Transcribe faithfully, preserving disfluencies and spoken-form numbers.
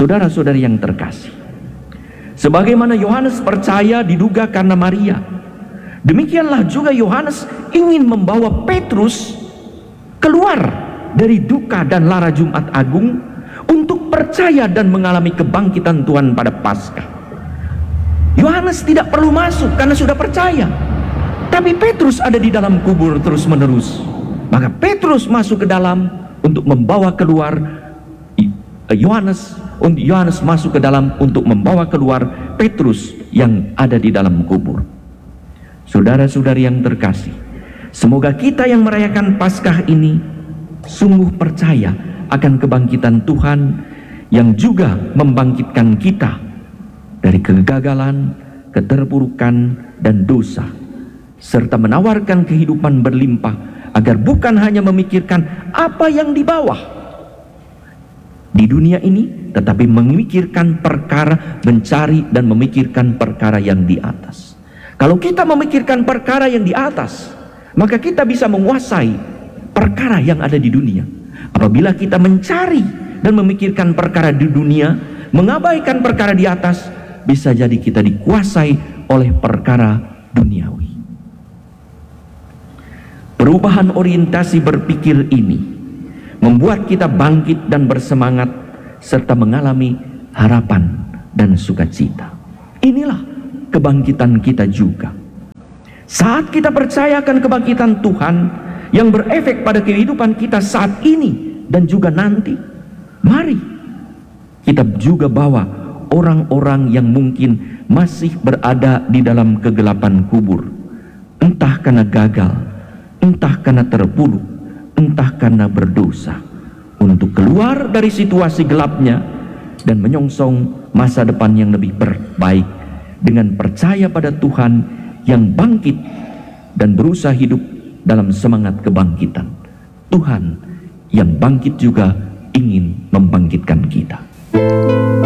Saudara-saudari yang terkasih, sebagaimana Yohanes percaya diduga karena Maria, demikianlah juga Yohanes ingin membawa Petrus keluar dari duka dan lara Jumat Agung untuk percaya dan mengalami kebangkitan Tuhan pada Paskah. Yohanes tidak perlu masuk karena sudah percaya, tapi Petrus ada di dalam kubur terus-menerus. Maka Petrus masuk ke dalam untuk membawa keluar Yohanes, untuk Yohanes masuk ke dalam untuk membawa keluar Petrus yang ada di dalam kubur. Saudara-saudari yang terkasih, semoga kita yang merayakan Paskah ini sungguh percaya akan kebangkitan Tuhan yang juga membangkitkan kita dari kegagalan, keterpurukan, dan dosa, serta menawarkan kehidupan berlimpah agar bukan hanya memikirkan apa yang di bawah di dunia ini, tetapi memikirkan perkara, mencari dan memikirkan perkara yang di atas. Kalau kita memikirkan perkara yang di atas, maka kita bisa menguasai perkara yang ada di dunia. Apabila kita mencari dan memikirkan perkara di dunia, mengabaikan perkara di atas, bisa jadi kita dikuasai oleh perkara duniawi. Perubahan orientasi berpikir ini membuat kita bangkit dan bersemangat serta mengalami harapan dan sukacita. Inilah kebangkitan kita juga. Saat kita percaya akan kebangkitan Tuhan yang berefek pada kehidupan kita saat ini dan juga nanti, mari kita juga bawa orang-orang yang mungkin masih berada di dalam kegelapan kubur, entah karena gagal, entah karena terpuruk, entah karena berdosa, untuk keluar dari situasi gelapnya dan menyongsong masa depan yang lebih baik dengan percaya pada Tuhan yang bangkit dan berusaha hidup dalam semangat kebangkitan. Tuhan yang bangkit juga ingin membangkitkan kita.